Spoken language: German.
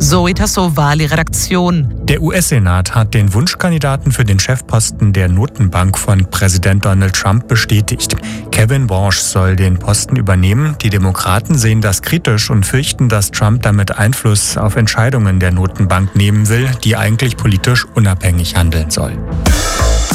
Zoe Tassovali, Redaktion. Der US-Senat hat den Wunschkandidaten für den Chefposten der Notenbank von Präsident Donald Trump bestätigt. Kevin Warsh soll den Posten übernehmen. Die Demokraten sehen das kritisch und fürchten, dass Trump damit Einfluss auf Entscheidungen der Notenbank nehmen will, die eigentlich politisch unabhängig handeln soll.